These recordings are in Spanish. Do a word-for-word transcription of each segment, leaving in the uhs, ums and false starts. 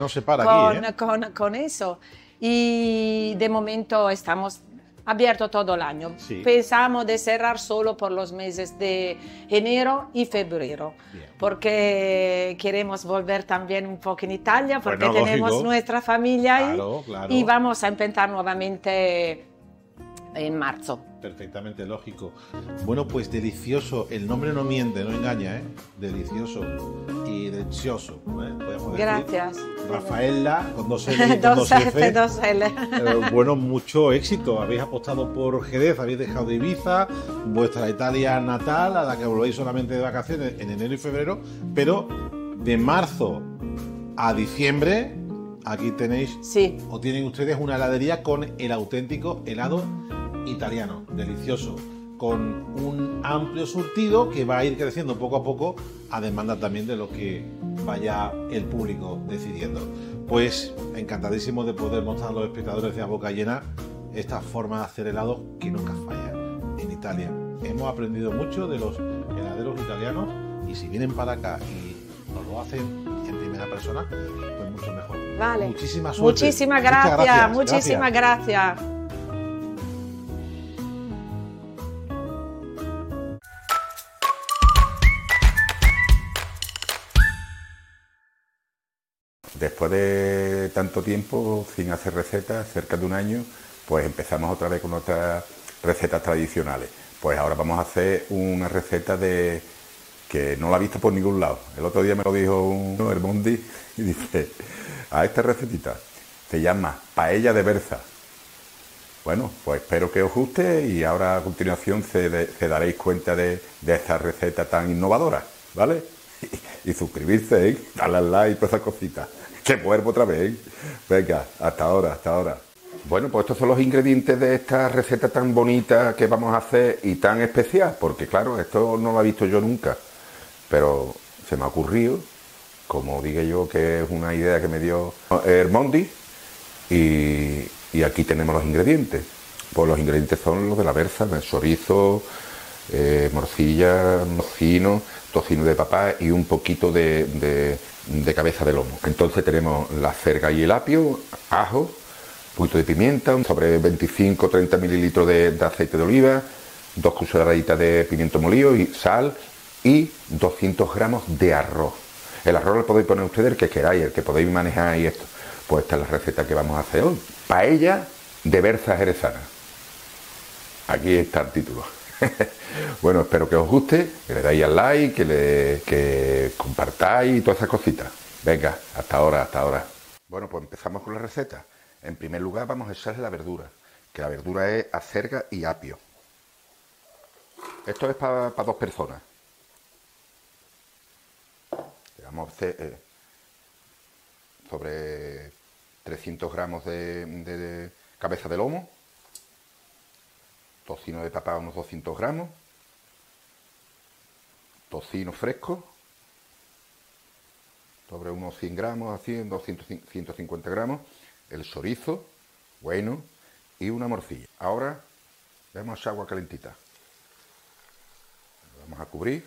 No se para con, aquí, ¿eh? con, con eso. Y de momento estamos abiertos todo el año. Sí. Pensamos de cerrar solo por los meses de enero y febrero, Bien. porque queremos volver también un poco en Italia, porque Bueno, tenemos lógico. nuestra familia ahí. Claro, claro. Y vamos a empezar nuevamente en marzo. Perfectamente lógico. Bueno, pues delicioso. El nombre no miente, no engaña, ¿eh? Delicioso y delicioso, ¿eh? Podemos decir. Gracias. Rafaela, con dos L y con dos dos F. F, dos L. Eh, bueno, mucho éxito. Habéis apostado por Jerez, habéis dejado de Ibiza, vuestra Italia natal, a la que volvéis solamente de vacaciones en enero y febrero, pero de marzo a diciembre, aquí tenéis, sí. o tienen ustedes una heladería con el auténtico helado italiano, delicioso, con un amplio surtido que va a ir creciendo poco a poco a demanda también de lo que vaya el público decidiendo. Pues encantadísimo de poder mostrar a los espectadores de A Boca Llena esta forma de hacer helados que nunca falla en Italia. Hemos aprendido mucho de los heladeros italianos y si vienen para acá y nos lo hacen en primera persona, pues mucho mejor. Vale. Muchísimas suerte. Muchísimas gracias, gracias, muchísimas gracias. gracias. Después de tanto tiempo sin hacer recetas, cerca de un año, pues empezamos otra vez con nuestras recetas tradicionales. Pues ahora vamos a hacer una receta de que no la he visto por ningún lado. El otro día me lo dijo un Hermondi y dice, a esta recetita se llama paella de berza. Bueno, pues espero que os guste y ahora a continuación se, de, se daréis cuenta de, de esta receta tan innovadora, ¿vale? Y, y suscribirse, ¿eh? Darle al like y todas esas cositas. ¡Qué cuerpo otra vez! Venga, hasta ahora, hasta ahora. Bueno, pues estos son los ingredientes de esta receta tan bonita que vamos a hacer y tan especial, porque claro, esto no lo he visto yo nunca, pero se me ha ocurrido, como dije yo, que es una idea que me dio Hermondi, y, y aquí tenemos los ingredientes. Pues los ingredientes son los de la berza, el chorizo, eh, morcilla, tocino, tocino de papá y un poquito de, de, de cabeza de lomo. Entonces tenemos la cerga y el apio, ajo, un poquito de pimienta, sobre veinticinco a treinta mililitros de, de aceite de oliva, dos cucharaditas de pimiento molido y sal y doscientos gramos de arroz. El arroz lo podéis poner ustedes el que queráis, el que podéis manejar y esto. Pues esta es la receta que vamos a hacer hoy. Paella de berza jerezana. Aquí está el título. Bueno, espero que os guste, que le dais al like, que, le, que compartáis y todas esas cositas. Venga, hasta ahora, hasta ahora. Bueno, pues empezamos con la receta. En primer lugar vamos a echarle la verdura, que la verdura es acerga y apio. Esto es para pa dos personas. Le vamos a hacer eh, sobre trescientos gramos de, de, de cabeza de lomo, tocino de papá unos doscientos gramos, tocino fresco, sobre unos cien gramos, así, doscientos, ciento cincuenta gramos, el chorizo, bueno, y una morcilla. Ahora vemos agua calentita. Lo vamos a cubrir.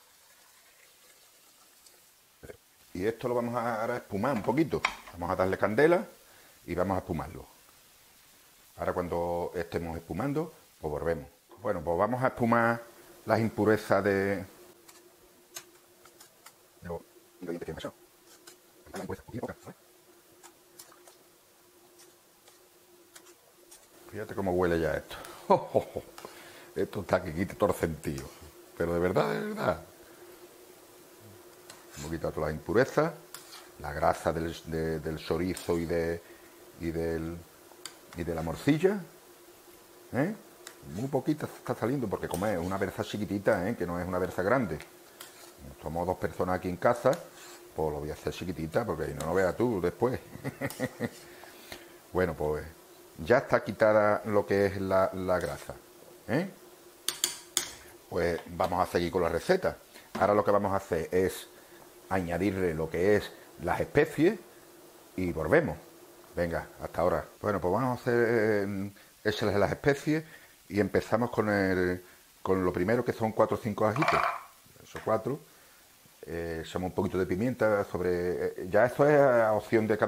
Y esto lo vamos a, ahora a espumar un poquito. Vamos a darle candela y vamos a espumarlo. Ahora cuando estemos espumando, pues volvemos. Bueno, pues vamos a espumar las impurezas de... de los ingredientes que he echado. Fíjate cómo huele ya esto. Oh, oh, oh. Esto está que quita todo el sentido. Pero de verdad, de verdad. Un poquito de todas las impurezas, la grasa del, de, del chorizo y de, y, del, y de la morcilla. ¿Eh? Muy poquita está saliendo porque como es una berza chiquitita, ¿eh? Que no es una berza grande. Somos dos personas aquí en casa, pues lo voy a hacer chiquitita porque no lo veas tú después. Bueno, pues ya está quitada lo que es la, la grasa. ¿Eh? Pues vamos a seguir con la receta. Ahora lo que vamos a hacer es añadirle lo que es las especies y volvemos. Venga, hasta ahora. Bueno, pues vamos a hacer eh, échales las especies y empezamos con el con lo primero que son cuatro o cinco ajitos. Esos cuatro. Eh, echamos un poquito de pimienta sobre... Eh, ya esto es a opción de cada